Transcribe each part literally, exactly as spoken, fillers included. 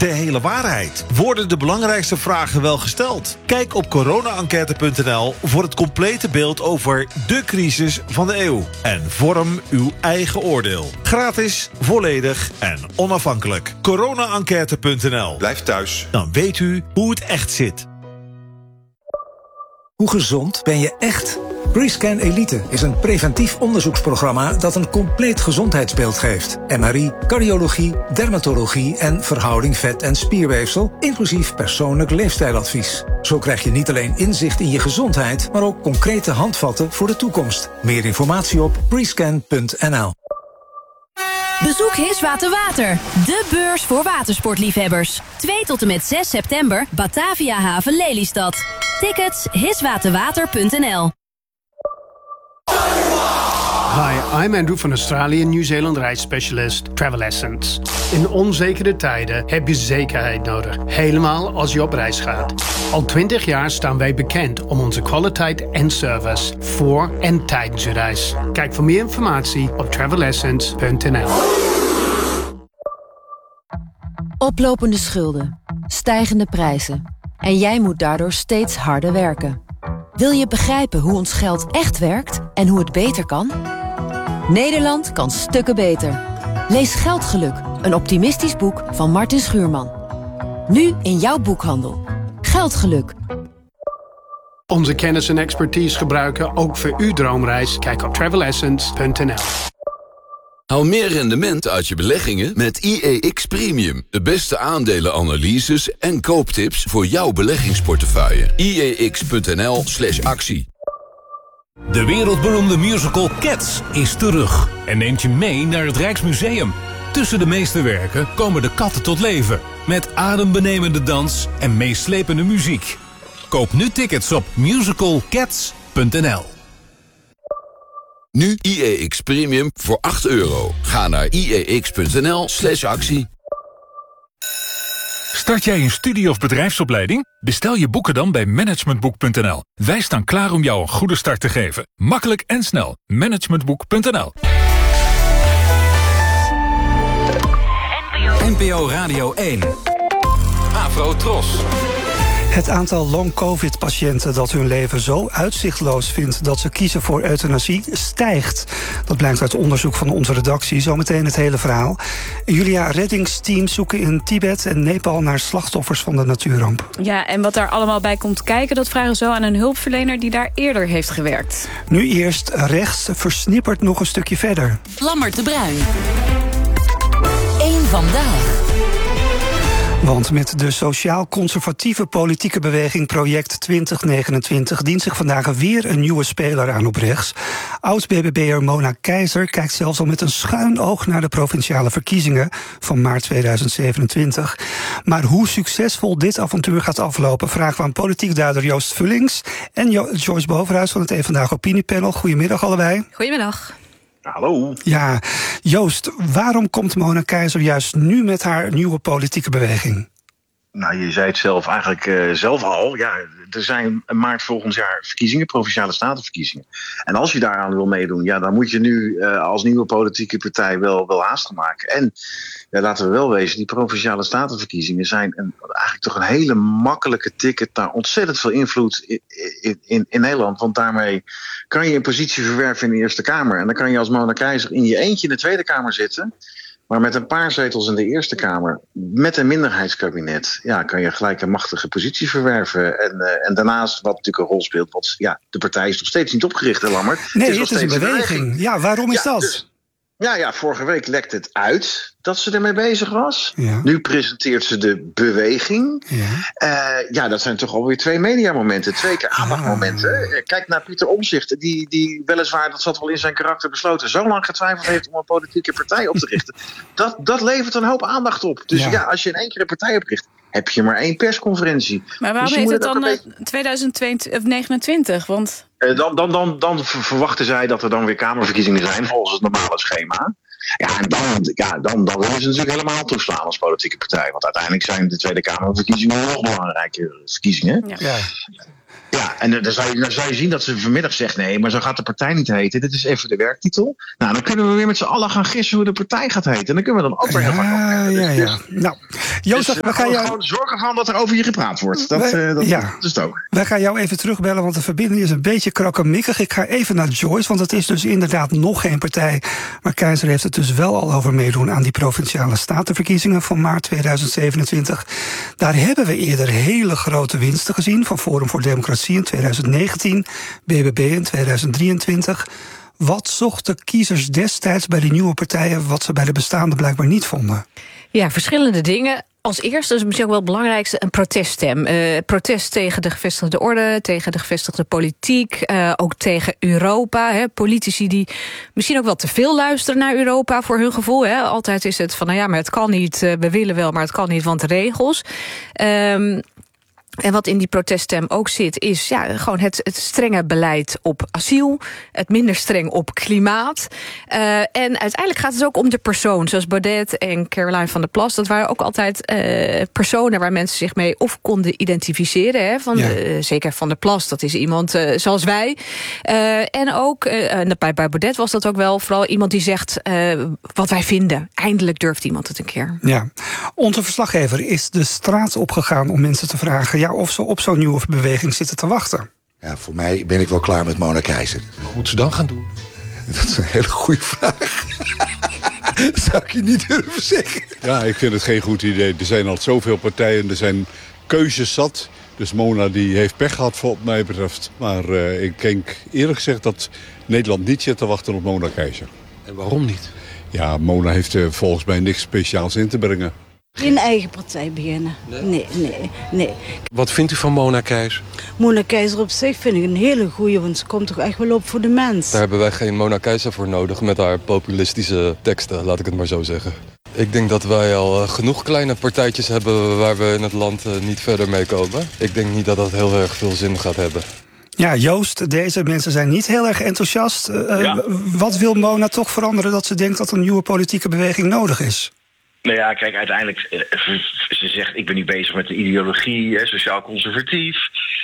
de hele waarheid? Worden de belangrijkste vragen wel gesteld? Kijk op corona enquête punt n l voor het complete beeld over de crisis van de eeuw. En vorm uw eigen oordeel. Gratis, volledig en onafhankelijk. corona enquête punt n l. Blijf thuis. Dan weet u hoe het echt zit. Hoe gezond ben je echt? Prescan Elite is een preventief onderzoeksprogramma dat een compleet gezondheidsbeeld geeft. M R I, cardiologie, dermatologie en verhouding vet- en spierweefsel, inclusief persoonlijk leefstijladvies. Zo krijg je niet alleen inzicht in je gezondheid, maar ook concrete handvatten voor de toekomst. Meer informatie op prescan punt n l. Bezoek Hiswater Water, de beurs voor watersportliefhebbers. twee tot en met zes september, Batavia Haven Lelystad. Tickets hiswaterwater punt n l. Hi, I'm Andrew van Australië, Nieuw-Zeeland reisspecialist Travel Essence. In onzekere tijden heb je zekerheid nodig, helemaal als je op reis gaat. Al twintig jaar staan wij bekend om onze kwaliteit en service voor en tijdens je reis. Kijk voor meer informatie op travel essence punt n l. Oplopende schulden, stijgende prijzen. En jij moet daardoor steeds harder werken. Wil je begrijpen hoe ons geld echt werkt en hoe het beter kan? Nederland kan stukken beter. Lees Geldgeluk, een optimistisch boek van Martin Schuurman. Nu in jouw boekhandel. Geldgeluk. Onze kennis en expertise gebruiken ook voor uw droomreis. Kijk op travel essence punt n l. Haal meer rendement uit je beleggingen met I E X Premium. De beste aandelenanalyses en kooptips voor jouw beleggingsportefeuille. I E X punt n l slash actie. De wereldberoemde musical Cats is terug en neemt je mee naar het Rijksmuseum. Tussen de meesterwerken komen de katten tot leven, met adembenemende dans en meeslepende muziek. Koop nu tickets op musical cats punt n l. Nu I E X Premium voor acht euro. Ga naar I E X punt n l slash actie. Start jij een studie- of bedrijfsopleiding? Bestel je boeken dan bij managementboek punt n l. Wij staan klaar om jou een goede start te geven. Makkelijk en snel. managementboek punt n l. N P O Radio één. Afro Tros. Het aantal long-covid-patiënten dat hun leven zo uitzichtloos vindt dat ze kiezen voor euthanasie stijgt. Dat blijkt uit onderzoek van onze redactie. Zometeen het hele verhaal. Julia, reddingsteams zoeken in Tibet en Nepal naar slachtoffers van de natuurramp. Ja, en wat daar allemaal bij komt kijken, dat vragen we zo aan een hulpverlener die daar eerder heeft gewerkt. Nu eerst rechts, versnippert nog een stukje verder. Lammert de Bruin. Eén vandaag. Want met de sociaal-conservatieve politieke beweging Project twintig negenentwintig... dient zich vandaag weer een nieuwe speler aan op rechts. Oud-B B B'er Mona Keizer kijkt zelfs al met een schuin oog naar de provinciale verkiezingen van maart tweeduizend zevenentwintig. Maar hoe succesvol dit avontuur gaat aflopen, vragen we aan politiek duider Joost Vullings en jo- Joyce Bovenhuis van het Eén Vandaag Opiniepanel. Goedemiddag allebei. Goedemiddag. Hallo. Ja, Joost, waarom komt Mona Keizer juist nu met haar nieuwe politieke beweging? Nou, je zei het zelf eigenlijk uh, zelf al. Ja, er zijn maart volgend jaar verkiezingen, provinciale statenverkiezingen. En als je daaraan wil meedoen, ja, dan moet je nu uh, als nieuwe politieke partij wel, wel haast maken. En ja, laten we wel wezen, die provinciale statenverkiezingen zijn een, eigenlijk toch een hele makkelijke ticket naar ontzettend veel invloed in, in, in, in Nederland. Want daarmee kan je een positie verwerven in de Eerste Kamer. En dan kan je als Mona Keizer in je eentje in de Tweede Kamer zitten. Maar met een paar zetels in de Eerste Kamer, met een minderheidskabinet, ja, kan je gelijk een machtige positie verwerven. En, uh, en daarnaast, wat natuurlijk een rol speelt, want ja, de partij is nog steeds niet opgericht, hè, Lammert. Nee, het is, het is een beweging. beweging. Ja, waarom is ja, dat? Dus, ja, ja, vorige week lekte het uit dat ze ermee bezig was. Ja. Nu presenteert ze de beweging. Ja, uh, ja dat zijn toch alweer twee mediamomenten, twee keer aandachtmomenten. Ah. Kijk naar Pieter Omtzigt, die, die weliswaar, dat zat wel in zijn karakter besloten, zo lang getwijfeld heeft om een politieke partij op te richten. Dat, dat levert een hoop aandacht op. Dus ja, ja als je in één keer een partij opricht, heb je maar één persconferentie. Maar waarom dus heet het dan beetje... tweeduizend negenentwintig? Want... Uh, dan, dan, dan, dan verwachten zij dat er dan weer Kamerverkiezingen zijn volgens het normale schema. Ja, en dan, ja, dan, dan willen ze natuurlijk helemaal toeslaan als politieke partij. Want uiteindelijk zijn de Tweede Kamerverkiezingen nog belangrijke verkiezingen. Ja. Ja, en dan zou, je, dan zou je zien dat ze vanmiddag zegt... nee, maar zo gaat de partij niet heten. Dit is even de werktitel. Nou, dan kunnen we weer met z'n allen gaan gissen hoe de partij gaat heten. En dan kunnen we dan ook weer ja, heel vaak op. Ja, ja. Dus, nou, Jozef, dus, we gaan jou... gewoon zorgen van dat er over je gepraat wordt. Dat, wij, uh, dat, ja. dat is het ook. Wij gaan jou even terugbellen, want de verbinding is een beetje krakkemikkig. Ik ga even naar Joyce, want het is dus inderdaad nog geen partij. Maar Keizer heeft het dus wel al over meedoen aan die provinciale statenverkiezingen van maart tweeduizend zevenentwintig. Daar hebben we eerder hele grote winsten gezien van Forum voor Democratie in tweeduizend negentien, B B B in tweeduizend drieëntwintig. Wat zochten kiezers destijds bij die nieuwe partijen wat ze bij de bestaande blijkbaar niet vonden? Ja, verschillende dingen. Als eerste, is misschien ook wel het belangrijkste, een proteststem. Uh, protest tegen de gevestigde orde, tegen de gevestigde politiek, uh, ook tegen Europa. Hè. Politici die misschien ook wel te veel luisteren naar Europa voor hun gevoel. Hè. Altijd is het van, nou ja, maar het kan niet, uh, we willen wel, maar het kan niet, want de regels. Um, En wat in die proteststem ook zit, is ja, gewoon het, het strenge beleid op asiel, het minder streng op klimaat. Uh, en uiteindelijk gaat het ook om de persoon, zoals Baudet en Caroline van der Plas. Dat waren ook altijd uh, personen waar mensen zich mee of konden identificeren. Hè, van, ja. uh, zeker Van der Plas, dat is iemand uh, zoals wij. Uh, en ook, uh, bij, bij Baudet was dat ook wel vooral iemand die zegt uh, wat wij vinden. Eindelijk durft iemand het een keer. Ja, onze verslaggever is de straat opgegaan om mensen te vragen... Ja, of ze op zo'n nieuwe beweging zitten te wachten. Ja, voor mij ben ik wel klaar met Mona Keizer. Wat moet ze dan gaan doen? Dat is een hele goede vraag. Dat zou ik je niet durven zeggen. Ja, ik vind het geen goed idee. Er zijn al zoveel partijen, er zijn keuzes zat. Dus Mona die heeft pech gehad, wat mij betreft. Maar uh, ik denk eerlijk gezegd dat Nederland niet zit te wachten op Mona Keizer. En waarom niet? Ja, Mona heeft uh, volgens mij niks speciaals in te brengen. Geen eigen partij beginnen. Nee? nee, nee, nee. Wat vindt u van Mona Keizer? Mona Keizer op zich vind ik een hele goeie, want ze komt toch echt wel op voor de mens. Daar hebben wij geen Mona Keizer voor nodig met haar populistische teksten, laat ik het maar zo zeggen. Ik denk dat wij al uh, genoeg kleine partijtjes hebben waar we in het land uh, niet verder mee komen. Ik denk niet dat dat heel erg veel zin gaat hebben. Ja, Joost, deze mensen zijn niet heel erg enthousiast. Uh, ja. Wat wil Mona toch veranderen dat ze denkt dat een nieuwe politieke beweging nodig is? Nou ja, kijk, uiteindelijk, ze zegt, ik ben niet bezig met de ideologie, hè, sociaal-conservatief.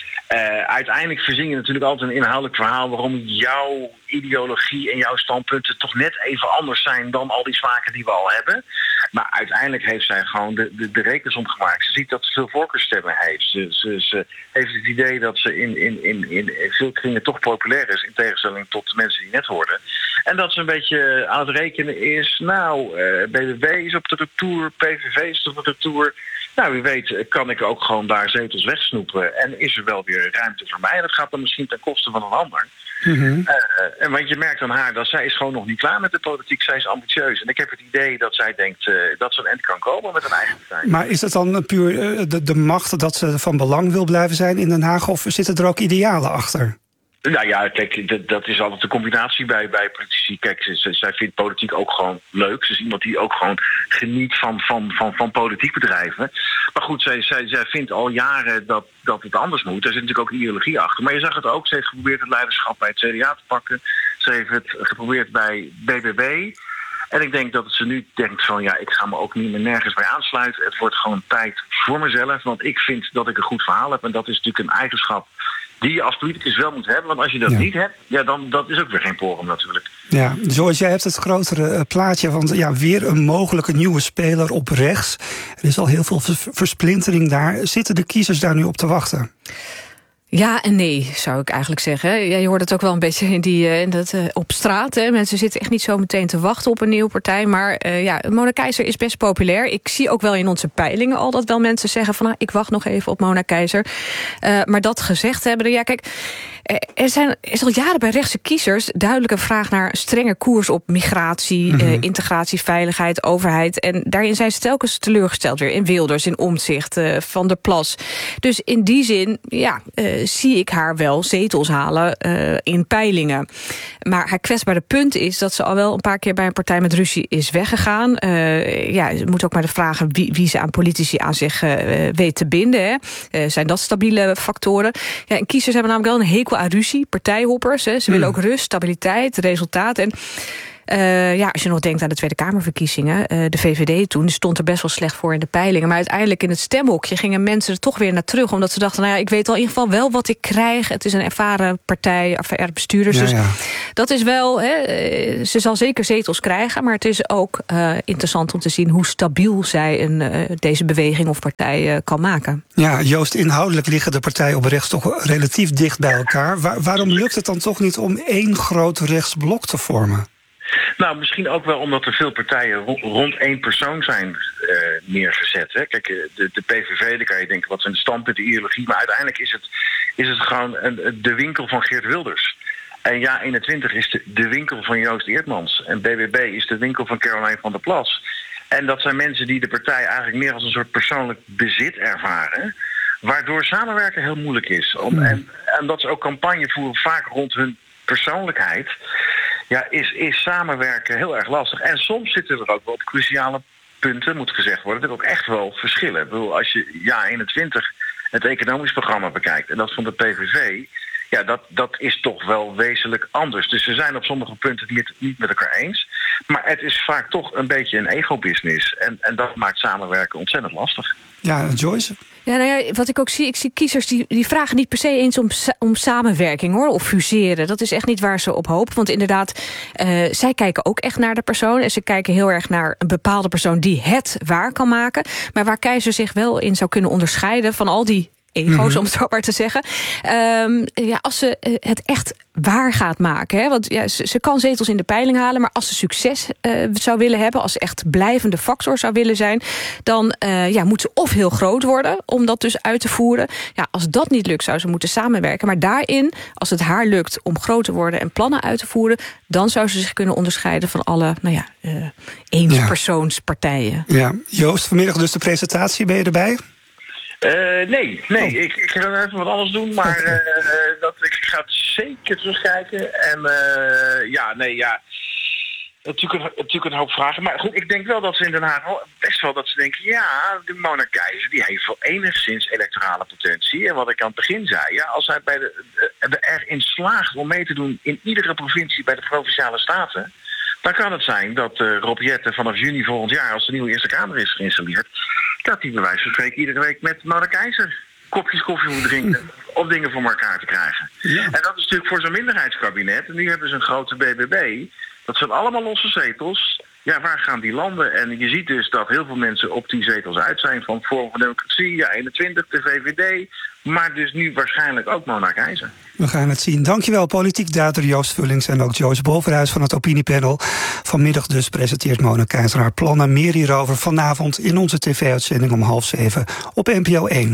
Uh, uiteindelijk verzin je natuurlijk altijd een inhoudelijk verhaal waarom jouw ideologie en jouw standpunten toch net even anders zijn dan al die smaken die we al hebben. Maar uiteindelijk heeft zij gewoon de, de, de rekensom gemaakt. Ze ziet dat ze veel voorkeurstemmen heeft. Ze, ze, ze heeft het idee dat ze in, in, in, in veel kringen toch populair is, in tegenstelling tot de mensen die net hoorden. En dat ze een beetje aan het rekenen is, nou, uh, B B B is op de retour, P V V is op de retour. Nou, wie weet kan ik ook gewoon daar zetels wegsnoepen en is er wel weer ruimte voor mij. Dat gaat dan misschien ten koste van een ander. Mm-hmm. Uh, en want je merkt aan haar dat zij is gewoon nog niet klaar met de politiek. Zij is ambitieus. En ik heb het idee dat zij denkt uh, dat ze een eind kan komen met een eigen partij. Maar is het dan puur uh, de, de macht dat ze van belang wil blijven zijn in Den Haag, of zitten er ook idealen achter? Nou ja, kijk, dat, dat is altijd de combinatie bij, bij politici. Kijk, z- zij vindt politiek ook gewoon leuk. Ze is iemand die ook gewoon geniet van, van, van, van politiek bedrijven. Maar goed, zij, zij, zij vindt al jaren dat, dat het anders moet. Daar zit natuurlijk ook ideologie achter. Maar je zag het ook, ze heeft geprobeerd het leiderschap bij het C D A te pakken. Ze heeft het geprobeerd bij B B B. En ik denk dat ze nu denkt van, ja, ik ga me ook niet meer nergens bij aansluiten. Het wordt gewoon tijd voor mezelf. Want ik vind dat ik een goed verhaal heb. En dat is natuurlijk een eigenschap die je als politicus wel moet hebben. Want als je dat ja. niet hebt, ja, dan dat is ook weer geen forum natuurlijk. Ja, zoals jij hebt het grotere uh, plaatje van ja, weer een mogelijke nieuwe speler op rechts. Er is al heel veel vers- versplintering daar. Zitten de kiezers daar nu op te wachten? Ja en nee, zou ik eigenlijk zeggen. Ja, je hoort het ook wel een beetje in die, in dat, uh, op straat. Hè. Mensen zitten echt niet zo meteen te wachten op een nieuwe partij. Maar uh, ja, Mona Keizer is best populair. Ik zie ook wel in onze peilingen al dat wel mensen zeggen van, nou, ik wacht nog even op Mona Keizer. Uh, maar dat gezegd hebben, ja kijk, er zijn er is al jaren bij rechtse kiezers duidelijk een vraag naar strenge koers op migratie, mm-hmm. uh, integratie, veiligheid, overheid. En daarin zijn ze telkens teleurgesteld weer in Wilders, in Omtzigt, uh, Van der Plas. Dus in die zin, ja, uh, zie ik haar wel zetels halen uh, in peilingen. Maar haar kwetsbare punt is dat ze al wel een paar keer bij een partij met ruzie is weggegaan. Uh, ja, je moet ook maar de vragen wie, wie ze aan politici aan zich uh, weet te binden. Hè. Uh, zijn dat stabiele factoren? Ja, en kiezers hebben namelijk wel een hekel aan ruzie, partijhoppers. Hè. Ze mm. willen ook rust, stabiliteit, resultaat. En Uh, ja, als je nog denkt aan de Tweede Kamerverkiezingen, uh, de V V D toen stond er best wel slecht voor in de peilingen. Maar uiteindelijk in het stemhokje gingen mensen er toch weer naar terug. Omdat ze dachten, nou ja, ik weet al in ieder geval wel wat ik krijg. Het is een ervaren partij, ervaren bestuurders. Ja, dus ja. dat is wel, hè, ze zal zeker zetels krijgen. Maar het is ook uh, interessant om te zien hoe stabiel zij een, uh, deze beweging of partij uh, kan maken. Ja, Joost, inhoudelijk liggen de partijen op rechts toch relatief dicht bij elkaar. Waar, waarom lukt het dan toch niet om één groot rechtsblok te vormen? Nou, misschien ook wel omdat er veel partijen ro- rond één persoon zijn uh, neergezet. Hè. Kijk, de, de P V V, daar kan je denken, wat zijn de standpunten, de ideologie. Maar uiteindelijk is het, is het gewoon een, de winkel van Geert Wilders. En Ja eenentwintig is de, de winkel van Joost Eertmans. En B B B is de winkel van Caroline van der Plas. En dat zijn mensen die de partij eigenlijk meer als een soort persoonlijk bezit ervaren. Waardoor samenwerken heel moeilijk is. Om, en, en dat ze ook campagne voeren vaak rond hun persoonlijkheid. Ja, is, is samenwerken heel erg lastig. En soms zitten er ook wel op cruciale punten, moet gezegd worden, er ook echt wel verschillen. Ik bedoel, als je Ja eenentwintig het economisch programma bekijkt en dat van de P V V, ja, dat, dat is toch wel wezenlijk anders. Dus ze zijn op sommige punten het niet, niet met elkaar eens. Maar het is vaak toch een beetje een ego-business. En, en dat maakt samenwerken ontzettend lastig. Ja, Joyce? Ja, nou ja, wat ik ook zie, ik zie kiezers die, die vragen niet per se eens om, om samenwerking, hoor, of fuseren. Dat is echt niet waar ze op hopen. Want inderdaad, uh, zij kijken ook echt naar de persoon. En ze kijken heel erg naar een bepaalde persoon die het waar kan maken. Maar waar Keizer zich wel in zou kunnen onderscheiden van al die ego's, mm-hmm. om het zo maar te zeggen. Um, ja, als ze uh, het echt waar gaat maken. Hè? Want ja, ze, ze kan zetels in de peiling halen, maar als ze succes uh, zou willen hebben, als ze echt blijvende factor zou willen zijn, dan uh, ja, moet ze of heel groot worden om dat dus uit te voeren. Ja, als dat niet lukt, zou ze moeten samenwerken. Maar daarin, als het haar lukt om groot te worden en plannen uit te voeren, dan zou ze zich kunnen onderscheiden van alle, nou ja, uh, eenpersoonspartijen. Ja, Joost, vanmiddag dus de presentatie, ben je erbij? Uh, nee, nee. Oh. Ik, ik ga even wat anders doen, maar uh, dat, ik ga het zeker terugkijken. En uh, ja, nee, ja. Natuurlijk een, natuurlijk een hoop vragen. Maar goed, ik denk wel dat ze in Den Haag best wel dat ze denken, ja, de Mona Keizer die heeft wel enigszins electorale potentie. En wat ik aan het begin zei, ja, als hij bij de, de, erin slaagt om mee te doen in iedere provincie bij de Provinciale Staten, dan kan het zijn dat uh, Rob Jetten vanaf juni volgend jaar, als de nieuwe Eerste Kamer is geïnstalleerd, dat hij bij wijze van spreken iedere week met Mona Keizer kopjes koffie moet drinken om dingen voor elkaar te krijgen. Ja. En dat is natuurlijk voor zo'n minderheidskabinet. En nu hebben ze een grote B B B. Dat zijn allemaal losse zetels. Ja, waar gaan die landen? En je ziet dus dat heel veel mensen op die zetels uit zijn van Forum voor Democratie, Ja eenentwintig, de V V D, maar dus nu waarschijnlijk ook Mona Keizer. We gaan het zien. Dankjewel, politiek duider Joost Vullings en ook Joyce Bovenhuis van het opiniepanel. Vanmiddag dus presenteert Mona Keizer haar plannen. Meer hierover vanavond in onze tv-uitzending om half zeven op N P O één.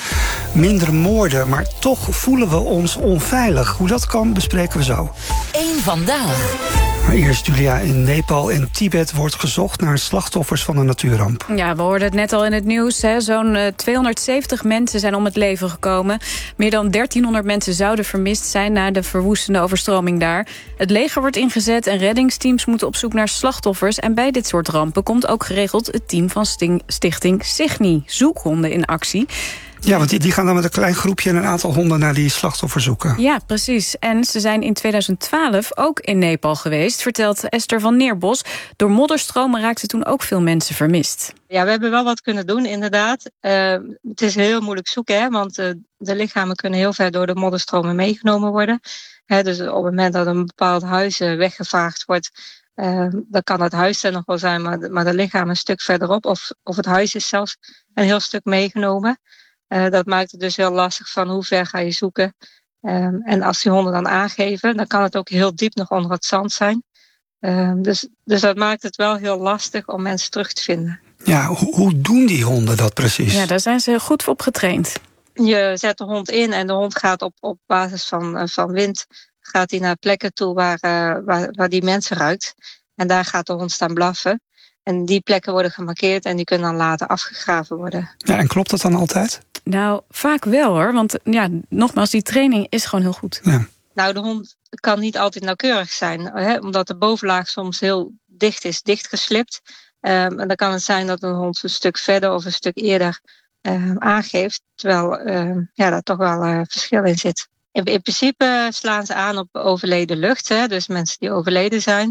Minder moorden, maar toch voelen we ons onveilig. Hoe dat kan, bespreken we zo. Eén vandaag. Maar eerst, Julia, in Nepal en Tibet wordt gezocht naar slachtoffers van een natuurramp. Ja, we hoorden het net al in het nieuws. Hè. Zo'n uh, tweehonderdzeventig mensen zijn om het leven gekomen. Meer dan dertienhonderd mensen zouden vermist zijn na de verwoestende overstroming daar. Het leger wordt ingezet en reddingsteams moeten op zoek naar slachtoffers. En bij dit soort rampen komt ook geregeld het team van Sting, Stichting Signy, zoekhonden in actie. Ja, want die, die gaan dan met een klein groepje en een aantal honden naar die slachtoffers zoeken. Ja, precies. En ze zijn in tweeduizend twaalf ook in Nepal geweest, vertelt Esther van Neerbos. Door modderstromen raakten toen ook veel mensen vermist. Ja, we hebben wel wat kunnen doen, inderdaad. Uh, het is heel moeilijk zoeken, hè, want uh, de lichamen kunnen heel ver door de modderstromen meegenomen worden. Hè, dus op het moment dat een bepaald huis uh, weggevaagd wordt, uh, dan kan het huis er nog wel zijn, maar de, maar de lichaam een stuk verderop. Of, of het huis is zelfs een heel stuk meegenomen. Uh, dat maakt het dus heel lastig van hoe ver ga je zoeken. Um, en als die honden dan aangeven, dan kan het ook heel diep nog onder het zand zijn. Um, dus, dus dat maakt het wel heel lastig om mensen terug te vinden. Ja, hoe, hoe doen die honden dat precies? Ja, daar zijn ze goed op getraind. Je zet de hond in en de hond gaat op, op basis van, uh, van wind gaat hij naar plekken toe waar, uh, waar, waar die mensen ruikt. En daar gaat de hond staan blaffen. En die plekken worden gemarkeerd en die kunnen dan later afgegraven worden. Ja, en klopt dat dan altijd? Nou, vaak wel hoor. Want ja, nogmaals, die training is gewoon heel goed. Ja. Nou, de hond kan niet altijd nauwkeurig zijn. Hè, omdat de bovenlaag soms heel dicht is, dichtgeslipt. Um, en dan kan het zijn dat een hond een stuk verder of een stuk eerder um, aangeeft. Terwijl um, ja, daar toch wel uh, verschil in zit. In, in principe slaan ze aan op overleden lucht. Hè, dus mensen die overleden zijn.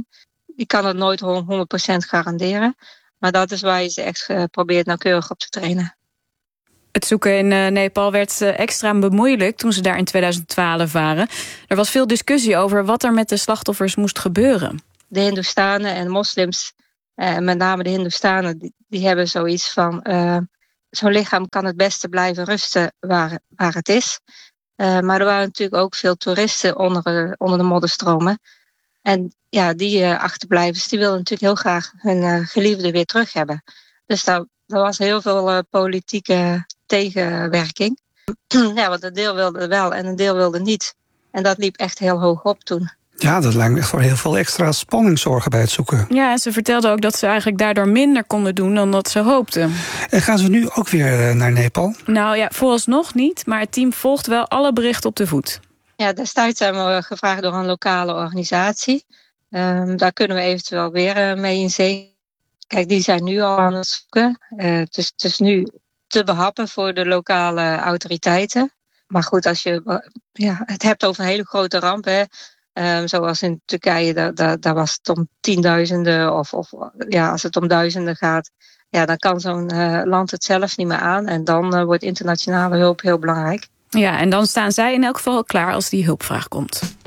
die kan het nooit honderd procent garanderen. Maar dat is waar je ze echt uh, probeert nauwkeurig op te trainen. Het zoeken in uh, Nepal werd uh, extra bemoeilijkt toen ze daar in tweeduizend twaalf waren. Er was veel discussie over wat er met de slachtoffers moest gebeuren. De Hindoestanen en moslims, uh, met name de Hindoestanen, die, die hebben zoiets van... Uh, zo'n lichaam kan het beste blijven rusten waar, waar het is. Uh, maar er waren natuurlijk ook veel toeristen onder, uh, onder de modderstromen. En ja, die uh, achterblijvers die wilden natuurlijk heel graag hun uh, geliefde weer terug hebben. Dus daar, daar was heel veel uh, politieke tegenwerking. Ja, want een deel wilde wel en een deel wilde niet. En dat liep echt heel hoog op toen. Ja, dat lijkt me echt voor heel veel extra spanning zorgen bij het zoeken. Ja, en ze vertelde ook dat ze eigenlijk daardoor minder konden doen dan dat ze hoopten. En gaan ze nu ook weer naar Nepal? Nou ja, vooralsnog niet, maar het team volgt wel alle berichten op de voet. Ja, destijds zijn we gevraagd door een lokale organisatie. Um, daar kunnen we eventueel weer uh, mee in zee. Kijk, die zijn nu al aan het zoeken. Uh, het, is, het is nu te behappen voor de lokale autoriteiten. Maar goed, als je uh, ja, het hebt over een hele grote ramp, hè. Um, zoals in Turkije, daar, daar, daar was het om tienduizenden of, of ja, als het om duizenden gaat, ja, dan kan zo'n uh, land het zelf niet meer aan. En dan uh, wordt internationale hulp heel belangrijk. Ja, en dan staan zij in elk geval klaar als die hulpvraag komt.